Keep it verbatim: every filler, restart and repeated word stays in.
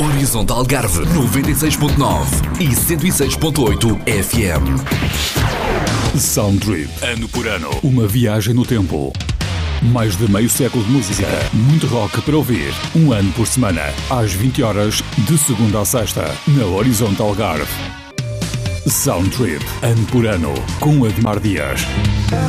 Horizonte Algarve, noventa e seis ponto nove e cento e seis ponto oito F M. Sound Trip, ano por ano, uma viagem no tempo. Mais de meio século de música, muito rock para ouvir, um ano por semana, às vinte horas, de segunda a sexta, na Horizonte Algarve. Sound Trip, ano por ano, com Admar Dias.